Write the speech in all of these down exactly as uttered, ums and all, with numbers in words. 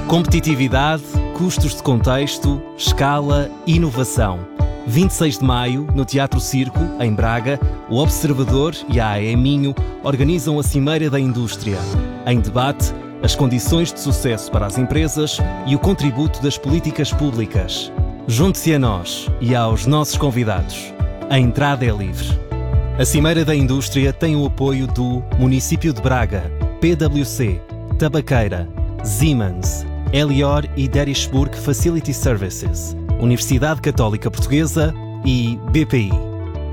Competitividade, custos de contexto, escala, inovação. vinte e seis de maio, no Teatro Circo, em Braga, o Observador e a A E Minho organizam a Cimeira da Indústria. Em debate, as condições de sucesso para as empresas e o contributo das políticas públicas. Junte-se a nós e aos nossos convidados. A entrada é livre. A Cimeira da Indústria tem o apoio do Município de Braga, P W C, Tabaqueira, Siemens, Elior e Derishburg Facility Services, Universidade Católica Portuguesa e B P I.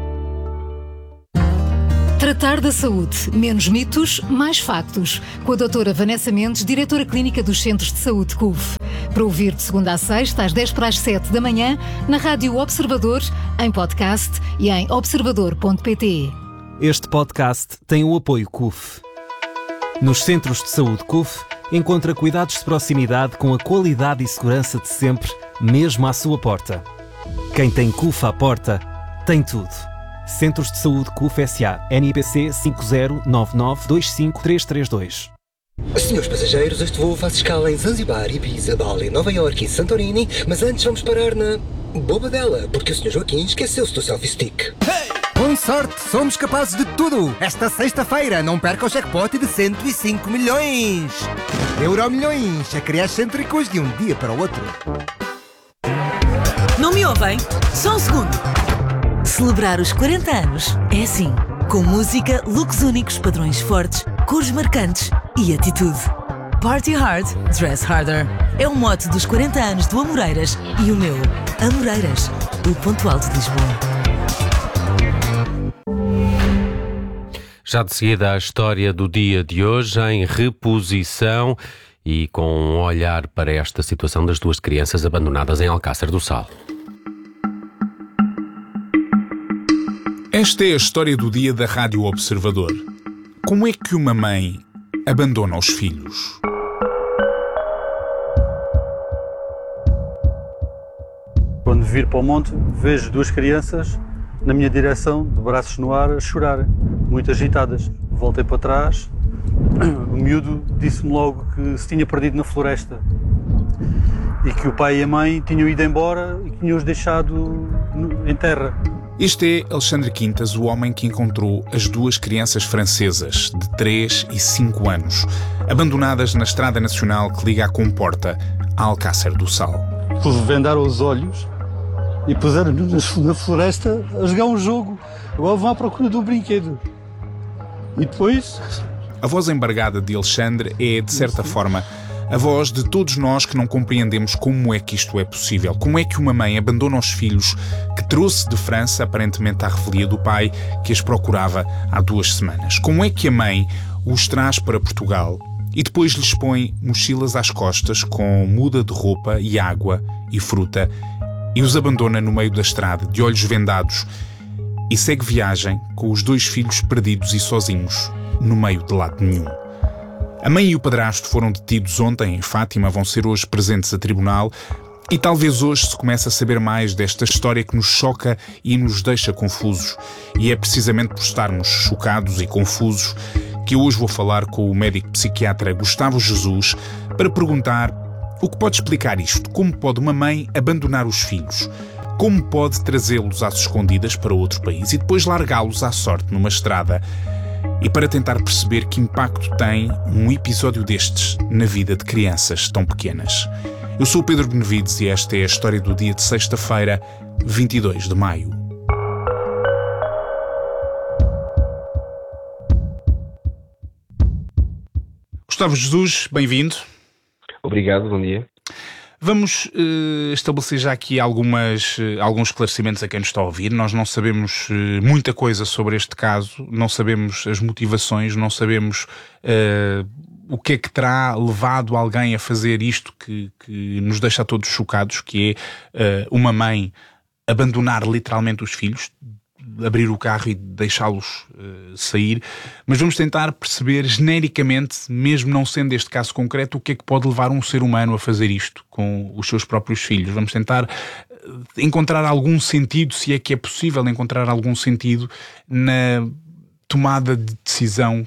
Tratar da saúde. Menos mitos, mais factos. Com a doutora Vanessa Mendes, diretora clínica dos Centros de Saúde C U F. Para ouvir de segunda a sexta, às dez para as sete da manhã, na Rádio Observador, em podcast e em observador ponto pt. Este podcast tem o apoio C U F. Nos Centros de Saúde C U F, encontra cuidados de proximidade com a qualidade e segurança de sempre, mesmo à sua porta. Quem tem C U F à porta, tem tudo. Centros de Saúde C U F S A, N I P C cinco zero nove nove dois cinco três três dois. Senhores passageiros, este voo faz escala em Zanzibar, Ibiza, Bali, Nova Iorque e Santorini, mas antes vamos parar na Bobadela, porque o senhor Joaquim esqueceu-se do selfie stick. Hey! Com sorte, somos capazes de tudo! Esta sexta-feira, não perca o jackpot de cento e cinco milhões! Euromilhões, a criar cêntricos de um dia para o outro. Não me ouvem? Só um segundo! Celebrar os quarenta anos é assim, com música, looks únicos, padrões fortes, cores marcantes e atitude. Party hard, dress harder. É o mote dos quarenta anos do Amoreiras e o meu, Amoreiras, o ponto alto de Lisboa. Já de seguida a história do dia de hoje em reposição e com um olhar para esta situação das duas crianças abandonadas em Alcácer do Sal. Esta é a história do dia da Rádio Observador. Como é que uma mãe abandona os filhos? Quando vir para o monte, vejo duas crianças na minha direção, de braços no ar, a chorar, muito agitadas. Voltei para trás, o miúdo disse-me logo que se tinha perdido na floresta e que o pai e a mãe tinham ido embora e que tinham-os deixado em terra. Este é Alexandre Quintas, o homem que encontrou as duas crianças francesas de três e cinco anos, abandonadas na estrada nacional que liga a Comporta a Alcácer do Sal. Vendaram os olhos e puseram-nos na floresta a jogar um jogo. Agora vão à procura do brinquedo. E depois... A voz embargada de Alexandre é, de certa forma, a voz de todos nós que não compreendemos como é que isto é possível. Como é que uma mãe abandona os filhos que trouxe de França, aparentemente à revelia do pai, que as procurava há duas semanas. Como é que a mãe os traz para Portugal e depois lhes põe mochilas às costas com muda de roupa e água e fruta e os abandona no meio da estrada, de olhos vendados, e segue viagem com os dois filhos perdidos e sozinhos, no meio de lado nenhum. A mãe e o padrasto foram detidos ontem em Fátima, vão ser hoje presentes a tribunal e talvez hoje se comece a saber mais desta história que nos choca e nos deixa confusos. E é precisamente por estarmos chocados e confusos que eu hoje vou falar com o médico psiquiatra Gustavo Jesus para perguntar o que pode explicar isto, como pode uma mãe abandonar os filhos, como pode trazê-los às escondidas para outro país e depois largá-los à sorte numa estrada, e para tentar perceber que impacto tem um episódio destes na vida de crianças tão pequenas. Eu sou o Pedro Benevides e esta é a história do dia de sexta-feira, vinte e dois de maio. Gustavo Jesus, bem-vindo. Obrigado, bom dia. Vamos uh, estabelecer já aqui algumas, uh, alguns esclarecimentos a quem nos está a ouvir. Nós não sabemos uh, muita coisa sobre este caso, não sabemos as motivações, não sabemos uh, o que é que terá levado alguém a fazer isto que, que nos deixa a todos chocados, que é uh, uma mãe abandonar literalmente os filhos, abrir o carro e deixá-los uh, sair, mas vamos tentar perceber genericamente, mesmo não sendo este caso concreto, o que é que pode levar um ser humano a fazer isto com os seus próprios filhos. Vamos tentar uh, encontrar algum sentido, se é que é possível encontrar algum sentido na tomada de decisão que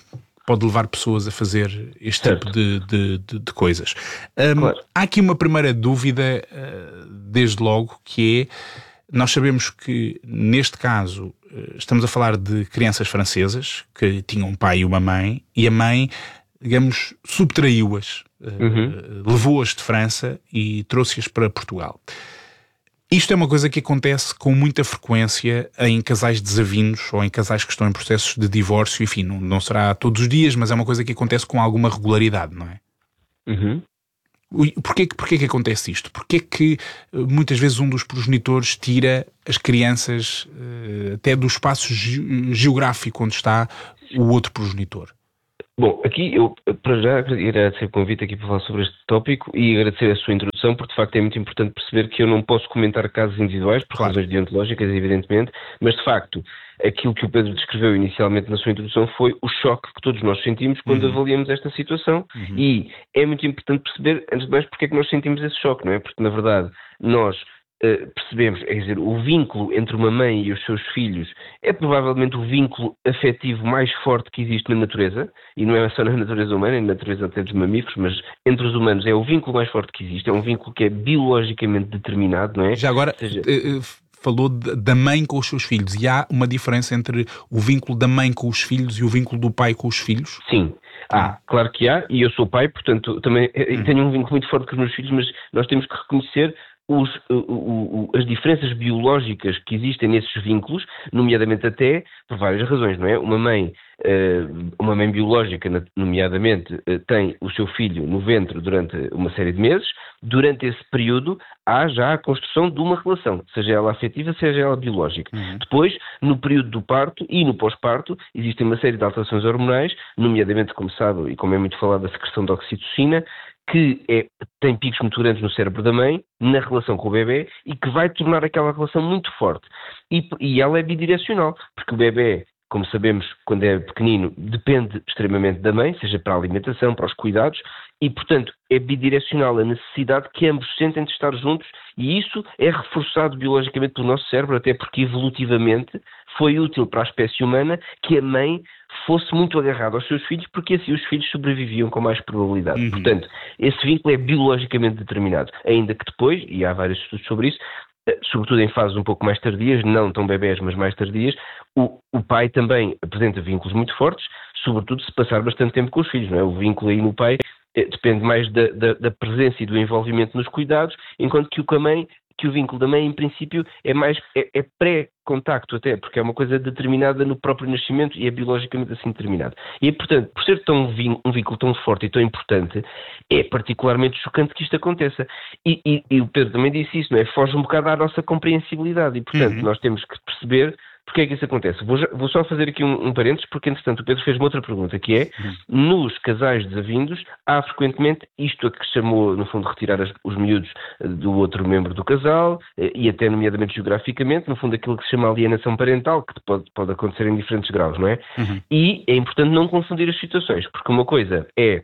pode levar pessoas a fazer este Certo. tipo de, de, de, de coisas. Um, Claro. Há aqui uma primeira dúvida, uh, desde logo, que é, nós sabemos que, neste caso, uh, estamos a falar de crianças francesas que tinham um pai e uma mãe, e a mãe, digamos, subtraiu-as, uh, Uhum. levou-as de França e trouxe-as para Portugal. Isto é uma coisa que acontece com muita frequência em casais desavindos ou em casais que estão em processos de divórcio. Enfim, não, não será todos os dias, mas é uma coisa que acontece com alguma regularidade, não é? Uhum. Ui, Porquê, que- porquê que acontece isto? Porquê que eh, muitas vezes um dos progenitores tira as crianças eh, até do espaço ge- geográfico onde está o outro progenitor? Bom, aqui eu, para já, agradecer o convite aqui para falar sobre este tópico e agradecer a sua introdução, porque de facto é muito importante perceber que eu não posso comentar casos individuais, por Claro. razões deontológicas, evidentemente, mas de facto, aquilo que o Pedro descreveu inicialmente na sua introdução foi o choque que todos nós sentimos quando Uhum. avaliamos esta situação. Uhum. E é muito importante perceber, antes de mais, porque é que nós sentimos esse choque, não é? Porque, na verdade, nós eh, percebemos, é dizer, o vínculo entre uma mãe e os seus filhos é provavelmente o vínculo afetivo mais forte que existe na natureza, e não é só na natureza humana, é na natureza até dos mamíferos, mas entre os humanos é o vínculo mais forte que existe, é um vínculo que é biologicamente determinado, não é? Já agora, Ou seja, eh, eh, falou de- da mãe com os seus filhos, e há uma diferença entre o vínculo da mãe com os filhos e o vínculo do pai com os filhos? Sim, há, claro que há, e eu sou pai, portanto também eh, Hum. tenho um vínculo muito forte com os meus filhos, mas nós temos que reconhecer os, o- o- o- as diferenças biológicas que existem nesses vínculos, nomeadamente até por várias razões, não é? Uma mãe, eh, uma mãe biológica, na- nomeadamente, eh, tem o seu filho no ventre durante uma série de meses. Durante esse período há já a construção de uma relação, seja ela afetiva, seja ela biológica. Uhum. Depois, no período do parto e no pós-parto, existem uma série de alterações hormonais, nomeadamente, como sabe, e como é muito falado, a secreção de oxitocina, que é, tem picos muito grandes no cérebro da mãe, na relação com o bebê, e que vai tornar aquela relação muito forte. E, e ela é bidirecional, porque o bebê, como sabemos, quando é pequenino, depende extremamente da mãe, seja para a alimentação, para os cuidados, e, portanto, é bidirecional a necessidade que ambos sentem de estar juntos, e isso é reforçado biologicamente pelo nosso cérebro, até porque evolutivamente foi útil para a espécie humana que a mãe fosse muito agarrada aos seus filhos, porque assim os filhos sobreviviam com mais probabilidade. Uhum. Portanto, esse vínculo é biologicamente determinado, ainda que depois, e há vários estudos sobre isso, eh, sobretudo em fases um pouco mais tardias, não tão bebés, mas mais tardias, o, o pai também apresenta vínculos muito fortes, sobretudo se passar bastante tempo com os filhos, não é? O vínculo aí no pai eh, depende mais da, da, da presença e do envolvimento nos cuidados, enquanto que o com a mãe, que o vínculo da mãe, em princípio, é mais é, é pré-contacto até, porque é uma coisa determinada no próprio nascimento e é biologicamente assim determinado. E, portanto, por ser tão vin- um vínculo tão forte e tão importante, é particularmente chocante que isto aconteça. E, e, e o Pedro também disse isso, não é? Foge um bocado à nossa compreensibilidade e, portanto, Uhum. nós temos que perceber porque é que isso acontece. Vou, já- vou só fazer aqui um, um parênteses, porque, entretanto, o Pedro fez-me outra pergunta, que é, nos casais desavindos, há frequentemente isto a que chamou, no fundo, retirar as- os miúdos eh, do outro membro do casal, eh, e até, nomeadamente, geograficamente, no fundo, aquilo que se chama alienação parental, que pode, pode acontecer em diferentes graus, não é? Uhum. E é importante não confundir as situações, porque uma coisa é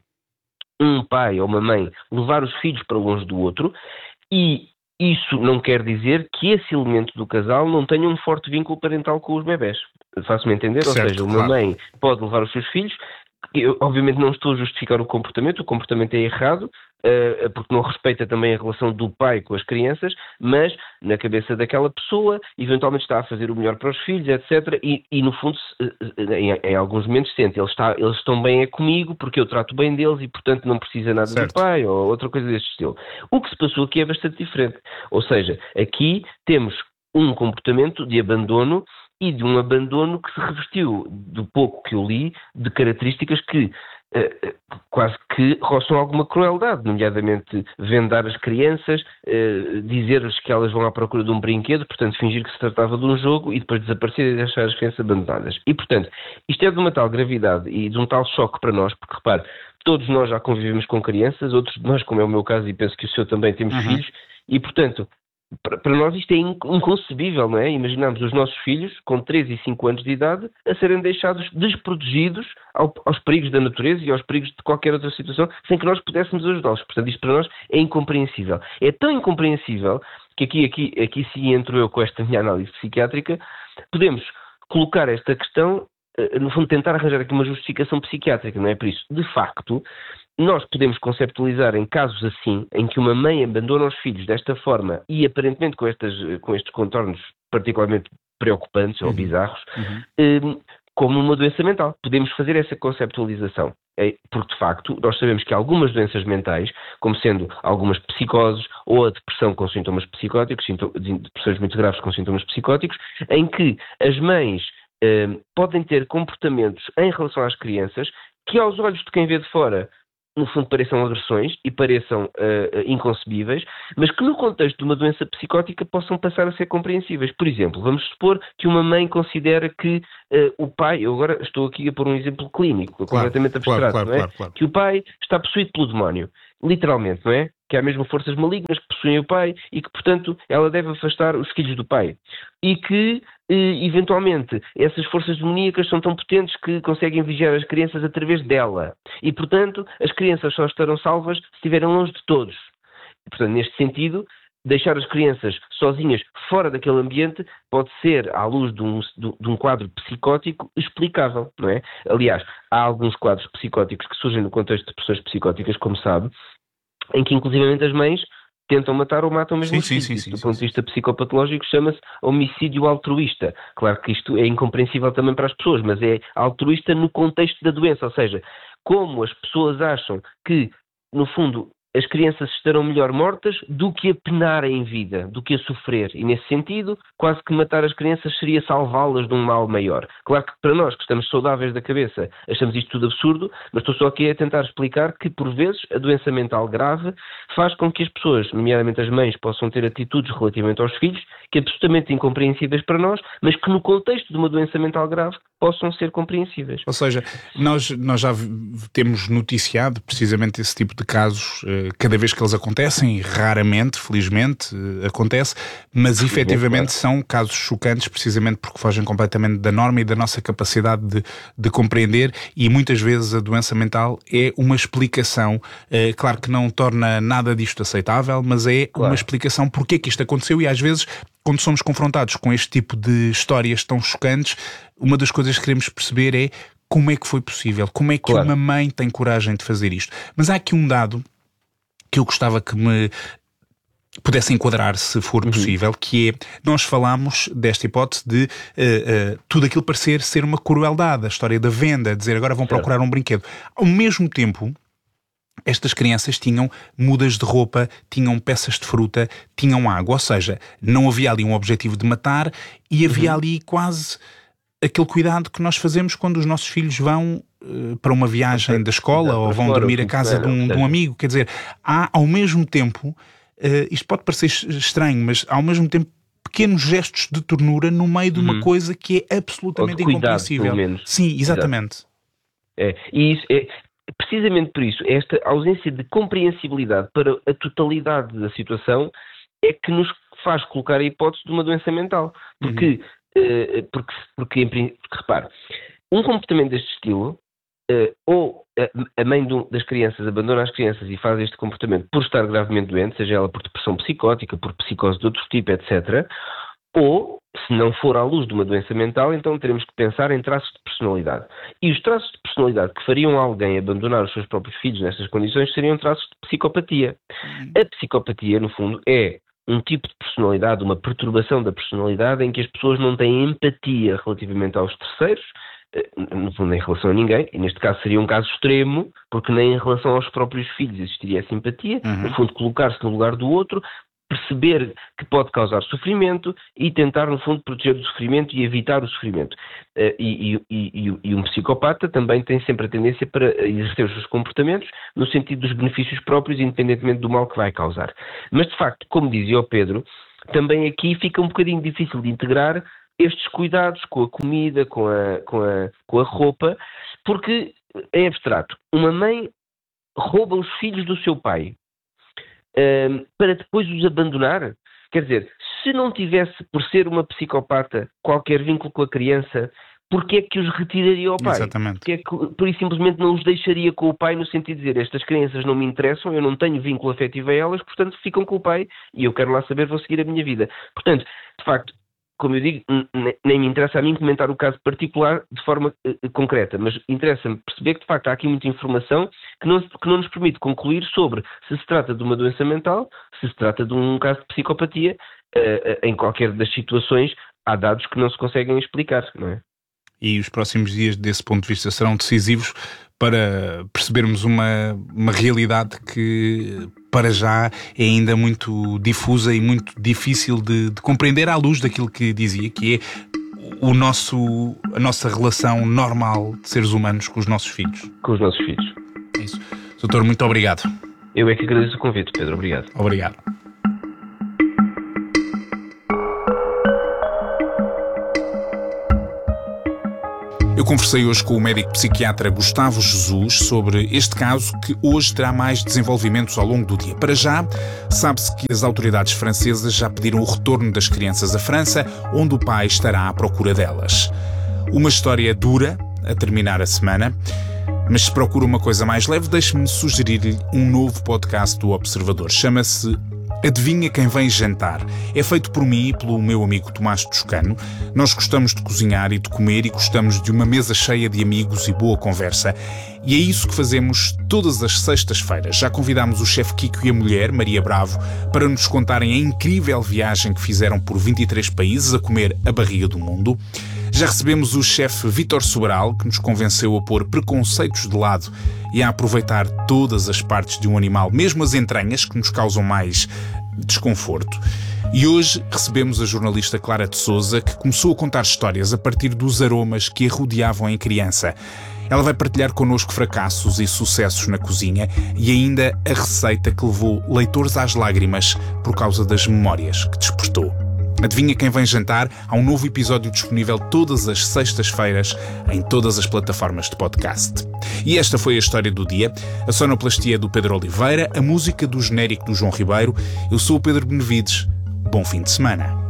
um pai ou uma mãe levar os filhos para longe do outro, e isso não quer dizer que esse elemento do casal não tenha um forte vínculo parental com os bebés. Faço-me entender? Certo, Ou seja, uma claro. mãe pode levar os seus filhos. Eu, obviamente, não estou a justificar o comportamento, o comportamento é errado, uh, porque não respeita também a relação do pai com as crianças, mas na cabeça daquela pessoa, eventualmente está a fazer o melhor para os filhos, etcétera. E, e no fundo, em, em alguns momentos, sente, eles, está, eles estão bem é comigo, porque eu trato bem deles e, portanto, não precisa nada Certo. do pai, ou outra coisa deste estilo. O que se passou aqui é bastante diferente. Ou seja, aqui temos um comportamento de abandono e de um abandono que se revestiu, do pouco que eu li, de características que eh, quase que roçam alguma crueldade, nomeadamente vendar as crianças, eh, dizer-lhes que elas vão à procura de um brinquedo, portanto fingir que se tratava de um jogo e depois desaparecer e deixar as crianças abandonadas. E, portanto, isto é de uma tal gravidade e de um tal choque para nós, porque, repare, todos nós já convivemos com crianças, outros de nós, como é o meu caso e penso que o seu também, temos Uhum. filhos, e, portanto, para para nós isto é inconcebível, não é? Imaginamos os nossos filhos, com três e cinco anos de idade, a serem deixados desprotegidos ao, aos perigos da natureza e aos perigos de qualquer outra situação, sem que nós pudéssemos ajudá-los. Portanto, isto para nós é incompreensível. É tão incompreensível que aqui, aqui, aqui sim entro eu com esta minha análise psiquiátrica, podemos colocar esta questão no fundo, tentar arranjar aqui uma justificação psiquiátrica, não é? Por isso, de facto, nós podemos conceptualizar em casos assim, em que uma mãe abandona os filhos desta forma e aparentemente com, estas, com estes contornos particularmente preocupantes ou bizarros, uhum. como uma doença mental. Podemos fazer essa conceptualização. Porque, de facto, nós sabemos que algumas doenças mentais, como sendo algumas psicoses ou a depressão com sintomas psicóticos, depressões muito graves com sintomas psicóticos, em que as mães eh, podem ter comportamentos em relação às crianças que, aos olhos de quem vê de fora, no fundo pareçam agressões e pareçam uh, inconcebíveis, mas que no contexto de uma doença psicótica possam passar a ser compreensíveis. Por exemplo, vamos supor que uma mãe considera que uh, o pai, eu agora estou aqui a pôr um exemplo clínico, claro, completamente abstrato, claro, claro, não é? Claro, claro. Que o pai está possuído pelo demónio, literalmente, não é? Que há mesmo forças malignas que possuem o pai e que, portanto, ela deve afastar os filhos do pai. E que, eh, eventualmente, essas forças demoníacas são tão potentes que conseguem vigiar as crianças através dela. E, portanto, as crianças só estarão salvas se estiverem longe de todos. E, portanto, neste sentido, deixar as crianças sozinhas fora daquele ambiente pode ser, à luz de um, de um quadro psicótico, explicável, não é? Aliás, há alguns quadros psicóticos que surgem no contexto de depressões psicóticas, como sabe, em que inclusivamente as mães tentam matar ou matam mesmo os filhos. Do ponto de vista psicopatológico chama-se homicídio altruísta. Claro que isto é incompreensível também para as pessoas, mas é altruísta no contexto da doença, ou seja, como as pessoas acham que, no fundo, as crianças estarão melhor mortas do que a penar em vida, do que a sofrer. E nesse sentido, quase que matar as crianças seria salvá-las de um mal maior. Claro que para nós que estamos saudáveis da cabeça achamos isto tudo absurdo, mas estou só aqui a tentar explicar que por vezes a doença mental grave faz com que as pessoas, nomeadamente as mães, possam ter atitudes relativamente aos filhos que absolutamente incompreensíveis para nós, mas que no contexto de uma doença mental grave possam ser compreensíveis. Ou seja, nós, nós já temos noticiado precisamente esse tipo de casos cada vez que eles acontecem, raramente, felizmente, acontece, mas efetivamente são casos chocantes precisamente porque fogem completamente da norma e da nossa capacidade de, de compreender, e muitas vezes a doença mental é uma explicação, é, claro que não torna nada disto aceitável, mas é claro. Uma explicação porque é que isto aconteceu, e às vezes quando somos confrontados com este tipo de histórias tão chocantes, uma das coisas que queremos perceber é como é que foi possível, como é que claro. Uma mãe tem coragem de fazer isto. Mas há aqui um dado que eu gostava que me pudesse enquadrar, se for uhum. possível, que é, nós falámos desta hipótese de uh, uh, tudo aquilo parecer ser uma crueldade, a história da venda, dizer agora vão procurar um brinquedo. Ao mesmo tempo, estas crianças tinham mudas de roupa, tinham peças de fruta, tinham água, ou seja, não havia ali um objetivo de matar e havia uhum. ali quase aquele cuidado que nós fazemos quando os nossos filhos vão uh, para uma viagem da escola ou vão dormir a casa de um, de um amigo. Quer dizer, há ao mesmo tempo, uh, isto pode parecer estranho, mas ao mesmo tempo pequenos gestos de ternura no meio de uma uhum. coisa que é absolutamente cuidado, incompreensível. Pelo menos. Sim, exatamente. É, e isso é precisamente por isso, esta ausência de compreensibilidade para a totalidade da situação é que nos faz colocar a hipótese de uma doença mental. Porque, uhum. uh, porque, porque, porque, repare, um comportamento deste estilo, uh, ou a, a mãe do, das crianças abandona as crianças e faz este comportamento por estar gravemente doente, seja ela por depressão psicótica, por psicose de outro tipo, etcétera, ou, se não for à luz de uma doença mental, então teremos que pensar em traços de personalidade. E os traços de personalidade que fariam alguém abandonar os seus próprios filhos nestas condições seriam traços de psicopatia. A psicopatia, no fundo, é um tipo de personalidade, uma perturbação da personalidade em que as pessoas não têm empatia relativamente aos terceiros, no fundo em relação a ninguém, e neste caso seria um caso extremo, porque nem em relação aos próprios filhos existiria essa empatia, uhum. no fundo colocar-se no lugar do outro, perceber que pode causar sofrimento e tentar, no fundo, proteger do sofrimento e evitar o sofrimento. Uh, e, e, e, e um psicopata também tem sempre a tendência para exercer os seus comportamentos no sentido dos benefícios próprios, independentemente do mal que vai causar. Mas, de facto, como dizia o Pedro, também aqui fica um bocadinho difícil de integrar estes cuidados com a comida, com a, com a, com a roupa, porque, em abstrato, uma mãe rouba os filhos do seu pai Um, para depois os abandonar. Quer dizer, se não tivesse, por ser uma psicopata, qualquer vínculo com a criança, porquê é que os retiraria ao pai? Exatamente. Porquê é que, por isso, simplesmente não os deixaria com o pai, no sentido de dizer, estas crianças não me interessam, eu não tenho vínculo afetivo a elas, portanto ficam com o pai e eu quero lá saber, vou seguir a minha vida. Portanto, de facto, como eu digo, nem me interessa a mim comentar o caso particular de forma uh, concreta, mas interessa-me perceber que, de facto, há aqui muita informação que não, que não nos permite concluir sobre se se trata de uma doença mental, se se trata de um caso de psicopatia. Uh, em qualquer das situações, há dados que não se conseguem explicar, não é? E os próximos dias, desse ponto de vista, serão decisivos para percebermos uma, uma realidade que, para já, é ainda muito difusa e muito difícil de, de compreender à luz daquilo que dizia, que é o nosso, a nossa relação normal de seres humanos com os nossos filhos. Com os nossos filhos. É isso. Doutor, muito obrigado. Eu é que agradeço o convite, Pedro. Obrigado. Obrigado. Eu conversei hoje com o médico psiquiatra Gustavo Jesus sobre este caso que hoje terá mais desenvolvimentos ao longo do dia. Para já, sabe-se que as autoridades francesas já pediram o retorno das crianças à França, onde o pai estará à procura delas. Uma história dura a terminar a semana, mas se procura uma coisa mais leve, deixe-me sugerir-lhe um novo podcast do Observador. Chama-se Adivinha Quem Vem Jantar. É feito por mim e pelo meu amigo Tomás Toscano. Nós gostamos de cozinhar e de comer e gostamos de uma mesa cheia de amigos e boa conversa. E é isso que fazemos todas as sextas-feiras. Já convidámos o chefe Kiko e a mulher, Maria Bravo, para nos contarem a incrível viagem que fizeram por vinte e três países a comer a barriga do mundo. Já recebemos o chefe Vítor Sobral, que nos convenceu a pôr preconceitos de lado e a aproveitar todas as partes de um animal, mesmo as entranhas, que nos causam mais desconforto. E hoje recebemos a jornalista Clara de Sousa, que começou a contar histórias a partir dos aromas que a rodeavam em criança. Ela vai partilhar connosco fracassos e sucessos na cozinha e ainda a receita que levou leitores às lágrimas por causa das memórias que despertou. Adivinha Quem Vem Jantar? Há um novo episódio disponível todas as sextas-feiras em todas as plataformas de podcast. E esta foi a história do dia. A sonoplastia do Pedro Oliveira, a música do genérico do João Ribeiro. Eu sou o Pedro Benevides. Bom fim de semana.